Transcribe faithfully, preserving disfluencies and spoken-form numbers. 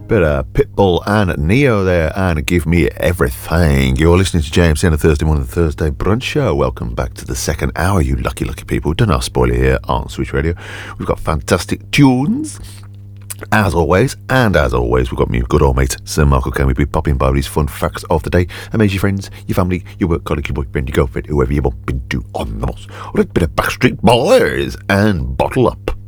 Bit of Pitbull and Neo there, and Give Me Everything. You're listening to James on a Thursday morning, the Thursday Brunch Show. Welcome back to the second hour, you lucky, lucky people. Don't know spoiler here on Switch Radio. We've got fantastic tunes, as always, and as always, we've got me good old mate, Sir Michael Can we be popping by with his fun facts of the day. Amaze your friends, your family, your work colleague, your boyfriend, your girlfriend, whoever you bump into on the bus. A little bit of Backstreet Boys and Bottle Up.